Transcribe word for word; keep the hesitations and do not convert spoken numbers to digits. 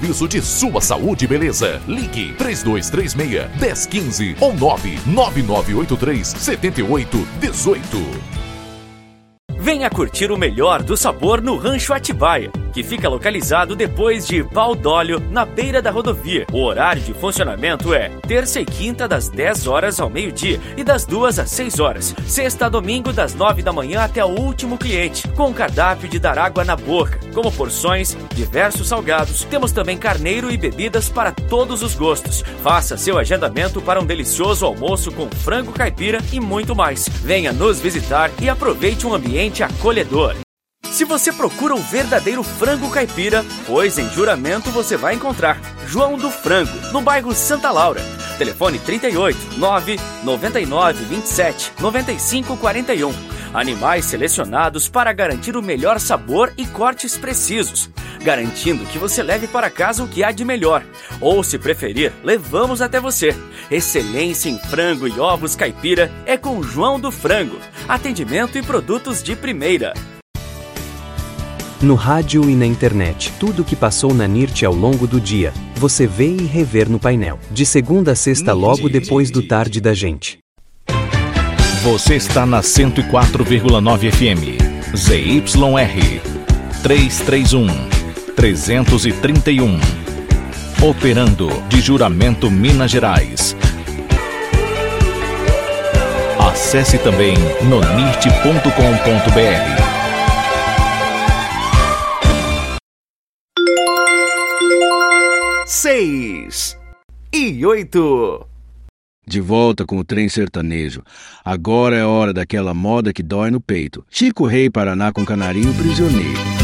serviço de sua saúde e beleza. Ligue três dois três seis, um zero um cinco ou nove nove nove oito três sete oito um oito. Venha curtir o melhor do sabor no Rancho Atibaia, que fica localizado depois de Pau d'Óleo, na beira da rodovia. O horário de funcionamento é terça e quinta das dez horas ao meio-dia e das duas às seis horas. Sexta a domingo das nove da manhã até o último cliente, com cardápio de dar água na boca, como porções, diversos salgados. Temos também carneiro e bebidas para todos os gostos. Faça seu agendamento para um delicioso almoço com frango caipira e muito mais. Venha nos visitar e aproveite um ambiente acolhedor. Se você procura um verdadeiro frango caipira, pois em Juramento você vai encontrar João do Frango, no bairro Santa Laura. Telefone trinta e oito, nove nove nove, vinte e sete, noventa e cinco, quarenta e um. Animais selecionados para garantir o melhor sabor e cortes precisos, garantindo que você leve para casa o que há de melhor. Ou, se preferir, levamos até você. Excelência em frango e ovos caipira é com João do Frango. Atendimento e produtos de primeira. No rádio e na internet, tudo o que passou na N I R T ao longo do dia, você vê e revê no painel. De segunda a sexta, logo depois do Tarde da Gente. Você está na cento e quatro vírgula nove F M. Z Y R trezentos e trinta e um. trezentos e trinta e um. Operando de Juramento, Minas Gerais. Acesse também no nirt ponto com ponto b r. Seis e oito. De volta com o trem sertanejo. Agora é hora daquela moda que dói no peito. Chico Rei, Paraná com Canarinho Prisioneiro.